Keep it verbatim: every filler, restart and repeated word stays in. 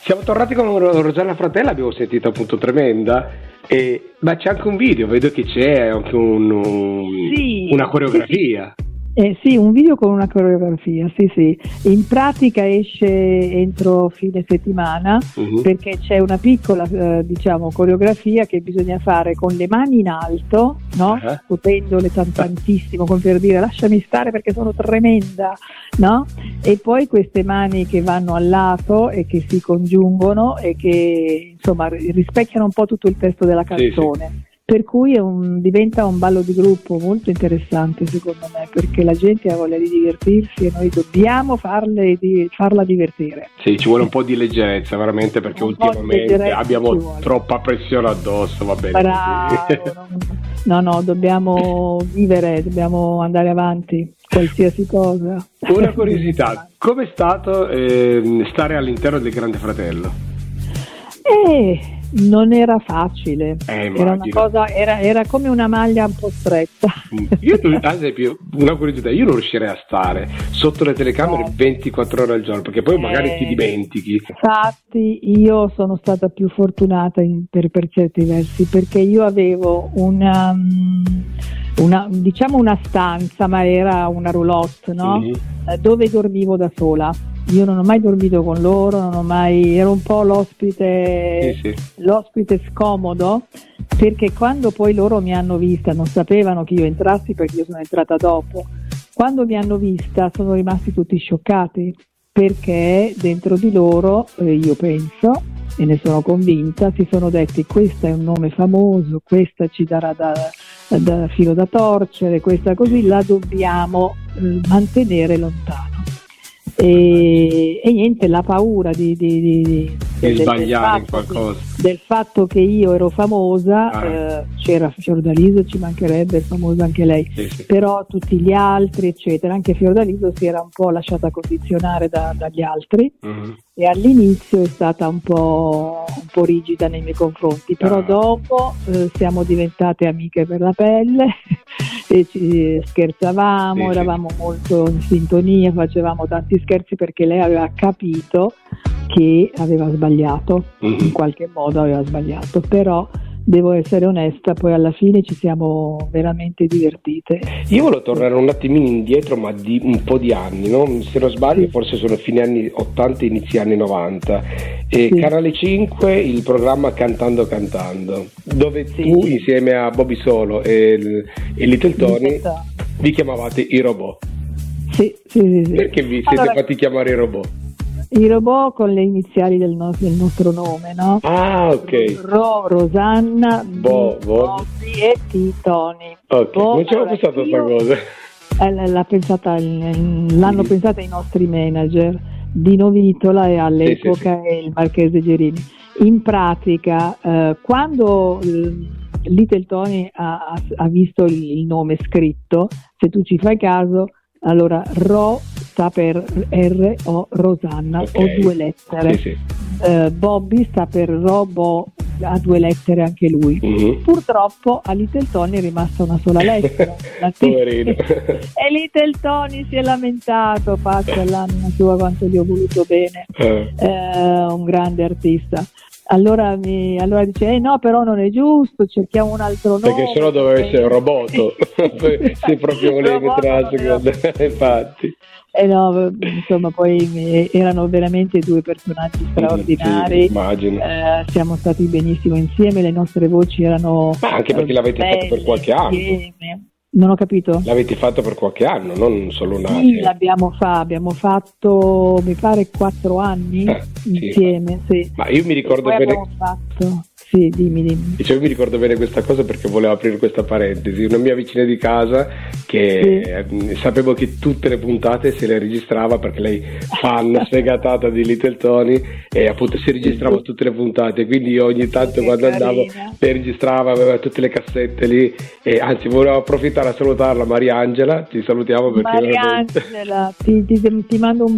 Siamo tornati con Rosanna Fratella, abbiamo sentito appunto Tremenda, e, ma c'è anche un video, vedo che c'è anche un, un, sì, una coreografia. Sì, sì. Eh, sì, un video con una coreografia, sì sì, in pratica esce entro fine settimana, uh-huh. perché c'è una piccola eh, diciamo coreografia che bisogna fare con le mani in alto, no? Uh-huh. Scuotendole tantissimo, come per dire lasciami stare perché sono tremenda, no? E poi queste mani che vanno al lato e che si congiungono e che insomma rispecchiano un po' tutto il testo della canzone. Sì, sì. Per cui è un, diventa un ballo di gruppo molto interessante secondo me, perché la gente ha voglia di divertirsi e noi dobbiamo farle di, farla divertire. Sì, ci vuole un po' di leggerezza veramente, perché un ultimamente abbiamo troppa pressione addosso, va bene. Bravo, no, no, dobbiamo vivere, dobbiamo andare avanti, qualsiasi cosa. Una curiosità, com'è stato eh, stare all'interno del Grande Fratello? Eh... Non era facile, eh, era una cosa, era, era come una maglia un po' stretta. Io, ad esempio, una curiosità, io non riuscirei a stare sotto le telecamere eh. ventiquattro ore al giorno, perché poi magari eh. ti dimentichi. Infatti io sono stata più fortunata in, per, per certi versi, perché io avevo una, una diciamo una stanza, ma era una roulotte, no? Mm-hmm. Dove dormivo da sola. Io non ho mai dormito con loro, non ho mai, ero un po' l'ospite, sì, sì. l'ospite scomodo, perché quando poi loro mi hanno vista, non sapevano che io entrassi perché io sono entrata dopo, quando mi hanno vista sono rimasti tutti scioccati, perché dentro di loro, eh, io penso, e ne sono convinta, si sono detti questo è un nome famoso, questa ci darà da, da filo da torcere, questa così la dobbiamo eh, mantenere lontano. E, e niente, la paura di, di, di, di del, sbagliare del qualcosa che, del fatto che io ero famosa, ah. eh, c'era Fiordaliso, ci mancherebbe, è famosa anche lei, sì, sì. Però tutti gli altri eccetera, anche Fiordaliso si era un po' lasciata condizionare da, dagli altri, uh-huh. e all'inizio è stata un po', un po' rigida nei miei confronti, però ah. dopo eh, siamo diventate amiche per la pelle e ci scherzavamo, sì, eravamo sì. molto in sintonia, facevamo tanti scherzi perché lei aveva capito che aveva sbagliato, mm-hmm. in qualche modo aveva sbagliato, però devo essere onesta, poi alla fine ci siamo veramente divertite. Io volevo tornare un attimino indietro, ma di un po' di anni, no? Se non sbaglio sì. forse sono fine anni ottanta, inizi anni novanta, e sì. Canale cinque, il programma Cantando Cantando, dove sì. tu insieme a Bobby Solo e, e Little Tony vi chiamavate i robot. Sì, sì, sì, sì. Perché vi siete allora, fatti chiamare i robot? I robot con le iniziali del nostro, del nostro nome, no? Ah, ok. Ro, Rosanna, Bo, B, Bobby e T, Tony. Ok, Bo, non ci avevo pensato a questa cosa. Eh, l'ha pensata, l'hanno sì. pensata i nostri manager, Dino Vitola e all'epoca sì, sì, sì. il Marchese Gerini. In pratica, eh, quando eh, Little Tony ha, ha visto il, il nome scritto, se tu ci fai caso, allora Ro sta per R O Rosanna, okay. o due lettere. Sì, sì. Uh, Bobby sta per Robo, ha due lettere anche lui. Mm-hmm. Purtroppo a Little Tony è rimasta una sola lettera. La t- Poverino. E Little Tony si è lamentato, faccia l'anima sua quanto gli ho voluto bene. Uh. Uh, un grande artista. Allora, mi, allora dice, eh no, però non è giusto, cerchiamo un altro nome. Perché sennò doveva essere un robot, se proprio volevi mettere la seconda, infatti. Eh no, insomma, poi erano veramente due personaggi straordinari. Sì, immagino. Eh, siamo stati benissimo insieme, le nostre voci erano... Ma anche perché l'avete fatto per qualche anno. Insieme. Non ho capito. L'avete fatto per qualche anno, non solo un anno. Sì, l'abbiamo fa, abbiamo fatto, mi pare, quattro anni eh, insieme. Sì, sì. Ma io mi ricordo bene. Abbiamo fatto. Sì, dimmi, dimmi. Dicevo, mi ricordo bene questa cosa perché volevo aprire questa parentesi. Una mia vicina di casa che sì. sapevo che tutte le puntate se le registrava perché lei fan sfegatata di Little Tony e appunto si registrava tutte le puntate, quindi io ogni tanto che quando carina. andavo le registrava, aveva tutte le cassette lì e anzi volevo approfittare a salutarla, Mariangela, ti salutiamo perché Mariangela, ti, ti, ti mando un